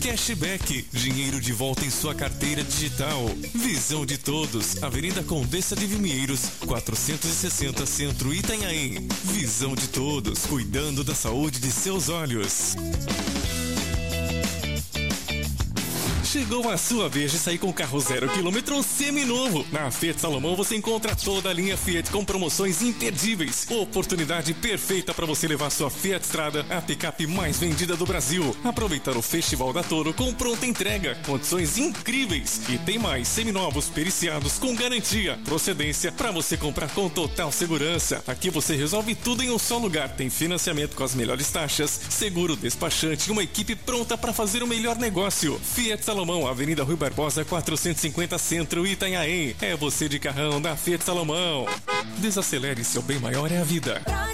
Cashback, dinheiro de volta em sua carteira digital. Visão de Todos, Avenida Condessa de Vimieiros, 460 Centro, Itanhaém. Visão de Todos, cuidando da saúde de seus olhos. Chegou a sua vez de sair com o carro 0 km seminovo. Na Fiat Salomão você encontra toda a linha Fiat com promoções imperdíveis. Oportunidade perfeita para você levar sua Fiat Strada, a picape mais vendida do Brasil. Aproveitar o Festival da Toro com pronta entrega, condições incríveis. E tem mais seminovos periciados com garantia, procedência para você comprar com total segurança. Aqui você resolve tudo em um só lugar. Tem financiamento com as melhores taxas, seguro, despachante e uma equipe pronta para fazer o melhor negócio. Fiat Salomão, Avenida Rui Barbosa, 450 Centro, Itanhaém. É você de carrão da Fiat Salomão. Desacelere, seu bem maior é a vida.